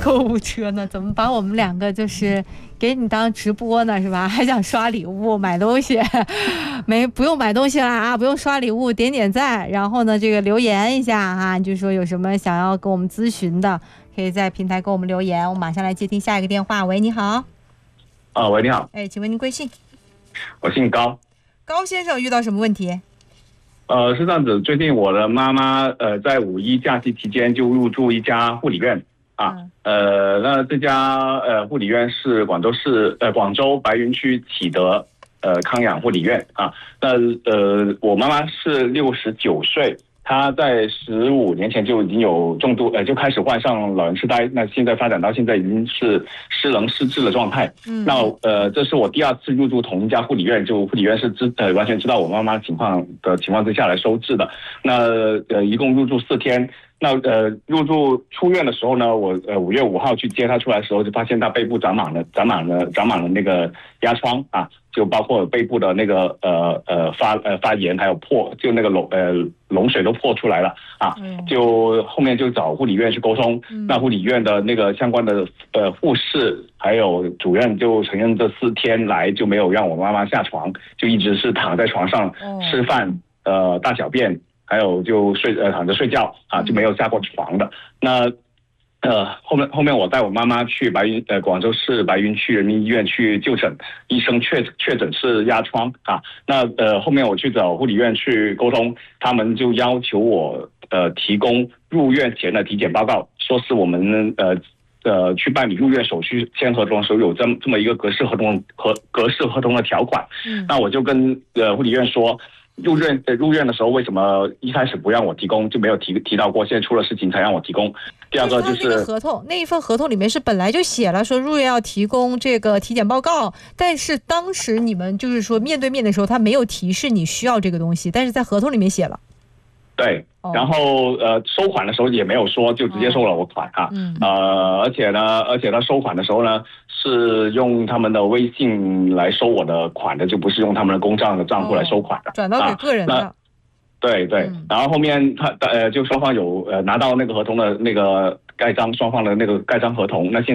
购物车呢？怎么把我们两个就是给你当直播呢？是吧？还想刷礼物买东西，不用买东西啦啊，不用刷礼物，点点赞，然后呢这个留言一下啊，就说有什么想要跟我们咨询的，可以在平台给我们留言。我马上来接听下一个电话。喂，你好。 喂，你好。 哎，请问您贵姓？ 我姓高。 高先生遇到什么问题？ 是这样子，最近我的妈妈在五一假期期间就入住一家护理院啊，那这家护理院是广州白云区启德康养护理院啊。那我妈妈是69岁。他在15年前就已经有重度就开始患上老人痴呆，那现在发展到现在已经是失能失智的状态。那这是我第2次入住同一家护理院，就护理院是完全知道我妈妈情况之下来收治的。那一共入住4天。那入住出院的时候呢，我5月5号去接他出来的时候，就发现他背部长满了那个压疮啊，就包括背部的那个发炎，还有就那个脓水都破出来了啊。就后面就找护理院去沟通，那护理院的那个相关的护士还有主任就承认这4天来就没有让我妈妈下床，就一直是躺在床上吃饭大小便。还有就躺着睡觉啊，就没有下过床的。那后面我带我妈妈去广州市白云区人民医院去就诊，医生确诊是压疮啊。那后面我去找护理院去沟通，他们就要求我提供入院前的体检报告，说是我们去办理入院手续签合同的时候有这么一个格式合同的条款。那我就跟护理院说，入院的时候为什么一开始不让我提供，就没有提到过，现在出了事情才让我提供。第二个就是那一份合同里面是本来就写了说入院要提供这个体检报告，但是当时你们就是说面对面的时候他没有提示你需要这个东西，但是在合同里面写了。 对，然后收款的时候也没有说，就直接收了我款啊。而且他收款的时候呢，是用他们的微信来收我的款的，就不是用他们的公账的账户来收款的， 转到给个人的。 对，然后后面就双方有拿到那个合同的那个盖章，双方的那个盖章合同，那现